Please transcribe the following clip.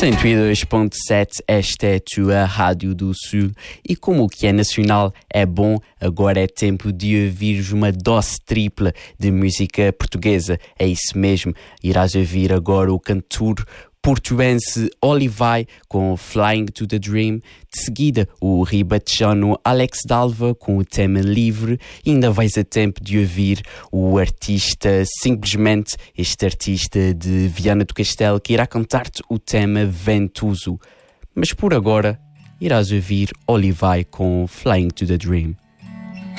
102.7, esta é a tua Rádio do Sul. E como o que é nacional é bom, agora é tempo de ouvires uma dose tripla de música portuguesa. É isso mesmo, irás ouvir agora o cantor portuense Olivai com Flying to the Dream, de seguida o ribatejano Alex Dalva com o tema Livre, e ainda vais a tempo de ouvir o artista Simplesmente, este artista de Viana do Castelo, que irá cantar-te o tema Ventuso. Mas por agora irás ouvir Olivai com Flying to the Dream.